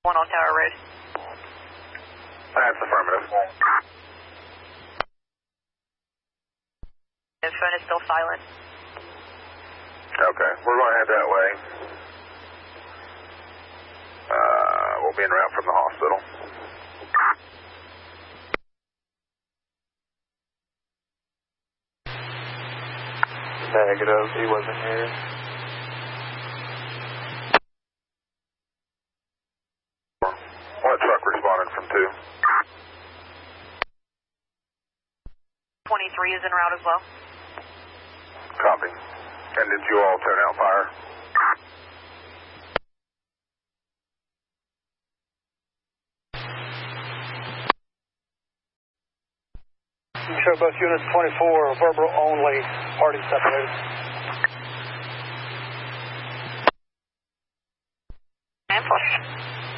One on Tower Road. That's affirmative. The phone is still silent. Okay, we're going to head that way. We'll be en route from the hospital. Negative, he wasn't here. What truck responded from 2? 23 is en route as well. Copy. And did you all turn out fire? Show both units 24, verbal only, party separated. And push.